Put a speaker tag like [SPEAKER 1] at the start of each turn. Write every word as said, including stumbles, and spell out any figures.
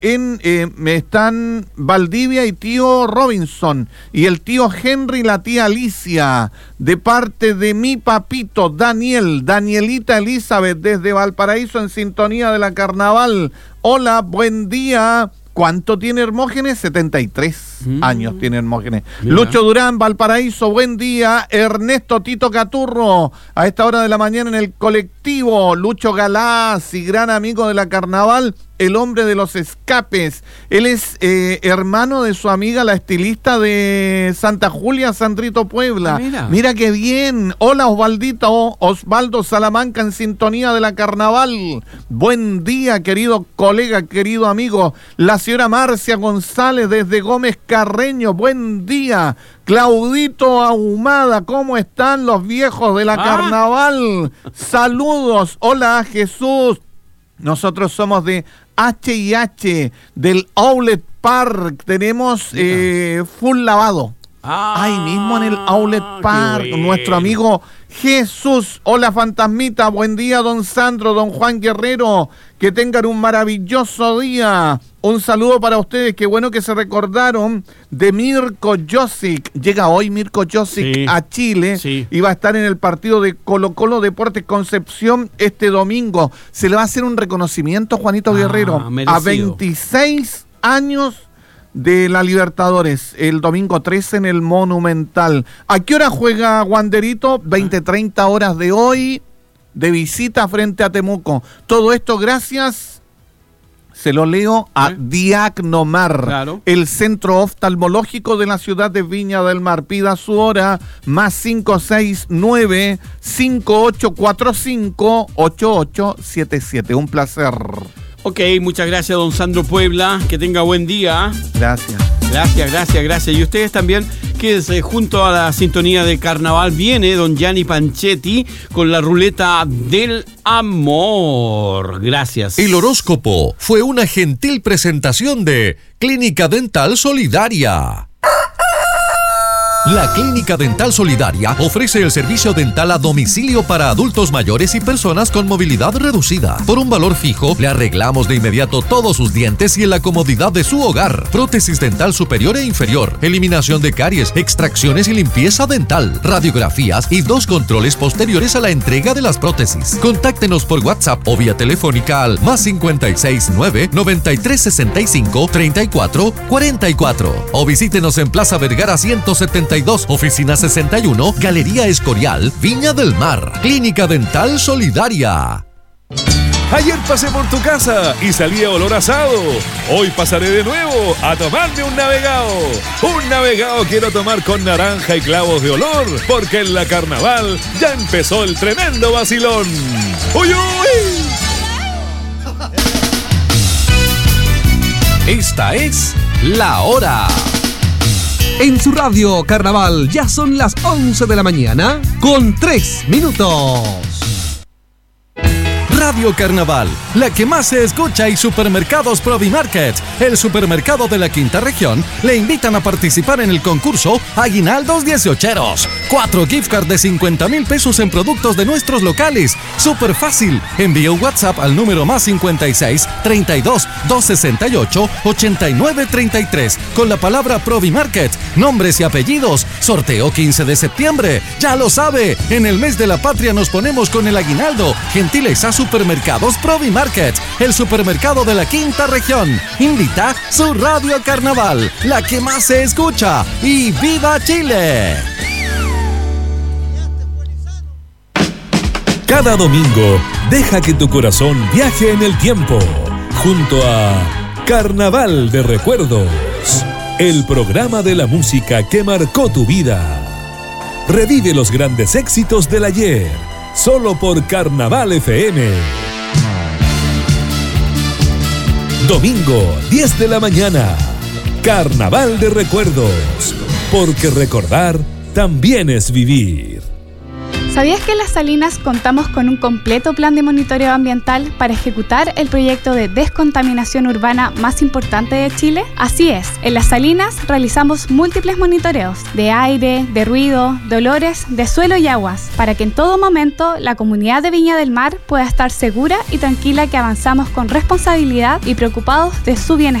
[SPEAKER 1] En, eh, están Valdivia y tío Robinson, y el tío Henry y la tía Alicia, de parte de mi papito Daniel, Danielita Elizabeth, desde Valparaíso, en sintonía de la Carnaval. Hola, buen día. ¿Cuánto tiene Hermógenes? setenta y tres mm. años tiene Hermógenes. Mira. Lucho Durán, Valparaíso, buen día. Ernesto Tito Caturro, a esta hora de la mañana en el colectivo. Lucho Galás, y gran amigo de la Carnaval, el hombre de los escapes. Él es eh, hermano de su amiga, la estilista de Santa Julia, Sandrito Puebla. Ah, mira. Mira qué bien. Hola, Osvaldito, Osvaldo Salamanca, en sintonía de la Carnaval. Buen día, querido colega, querido amigo. La señora Marcia González, desde Gómez Carreño. Buen día. Claudito Ahumada, ¿cómo están los viejos de la ah. Carnaval? Saludos. Hola, Jesús. Nosotros somos de H y H, del Outlet Park. Tenemos eh, full lavado. Ah, ahí mismo en el Outlet Park. Nuestro amigo Jesús. Hola, fantasmita. Buen día, don Sandro, don Juan Guerrero. Que tengan un maravilloso día. Un saludo para ustedes. Qué bueno que se recordaron de Mirko Josic. Llega hoy Mirko Josic sí, a Chile. Sí. Y va a estar en el partido de Colo Colo Deportes Concepción este domingo. Se le va a hacer un reconocimiento, Juanito ah, Guerrero, merecido. A veintiséis años de la Libertadores, el domingo trece en el Monumental. ¿A qué hora juega Wanderito? veinte, treinta horas de hoy, de visita frente a Temuco. Todo esto gracias, se lo leo, a ¿Eh? Diagnomar, claro. El centro oftalmológico de la ciudad de Viña del Mar. Pida su hora, más cinco seis nueve, cinco ocho cuatro cinco, ocho ocho siete siete. Un placer.
[SPEAKER 2] Ok, muchas gracias, don Sandro Puebla. Que tenga buen día.
[SPEAKER 1] Gracias.
[SPEAKER 2] Gracias, gracias, gracias. Y ustedes también, quédense junto a la sintonía de Carnaval. Viene don Gianni Panchetti con la ruleta del amor. Gracias.
[SPEAKER 3] El horóscopo fue una gentil presentación de Clínica Dental Solidaria. La Clínica Dental Solidaria ofrece el servicio dental a domicilio para adultos mayores y personas con movilidad reducida. Por un valor fijo, le arreglamos de inmediato todos sus dientes y en la comodidad de su hogar. Prótesis dental superior e inferior, eliminación de caries, extracciones y limpieza dental, radiografías y dos controles posteriores a la entrega de las prótesis. Contáctenos por WhatsApp o vía telefónica al más cincuenta y seis nueve, noventa y tres sesenta y cinco, treinta y cuatro cuarenta y cuatro o visítenos en Plaza Vergara ciento setenta y dos, oficina sesenta y uno, Galería Escorial, Viña del Mar. Clínica Dental Solidaria.
[SPEAKER 4] Ayer pasé por tu casa y salía olor asado. Hoy pasaré de nuevo a tomarme un navegado. Un navegado quiero tomar con naranja y clavos de olor, porque en la Carnaval ya empezó el tremendo vacilón. ¡Uy, uy!
[SPEAKER 3] Esta es La Hora.
[SPEAKER 5] En su radio Carnaval ya son las once de la mañana con tres minutos.
[SPEAKER 3] Radio Carnaval, la que más se escucha, y Supermercados Provimarket, el supermercado de la quinta región, le invitan a participar en el concurso Aguinaldos dieciocheros. Cuatro gift cards de cincuenta mil pesos en productos de nuestros locales. Súper fácil. Envía un WhatsApp al número más cincuenta y seis, treinta y dos, doscientos sesenta y ocho, ochenta y nueve treinta y tres con la palabra Provimarket, nombres y apellidos. Sorteo quince de septiembre. Ya lo sabe, en el mes de la patria nos ponemos con el aguinaldo. Gentileza Supermercados Provimarket, el supermercado de la quinta región. Invita su radio Carnaval, la que más se escucha. ¡Y viva Chile!
[SPEAKER 4] Cada domingo, deja que tu corazón viaje en el tiempo, junto a Carnaval de Recuerdos, el programa de la música que marcó tu vida. Revive los grandes éxitos del ayer, solo por Carnaval F M. Domingo, diez de la mañana. Carnaval de Recuerdos, porque recordar también es vivir.
[SPEAKER 6] ¿Sabías que en Las Salinas contamos con un completo plan de monitoreo ambiental para ejecutar el proyecto de descontaminación urbana más importante de Chile? Así es, en Las Salinas realizamos múltiples monitoreos de aire, de ruido, de olores, de suelo y aguas, para que en todo momento la comunidad de Viña del Mar pueda estar segura y tranquila que avanzamos con responsabilidad y preocupados de su bienestar.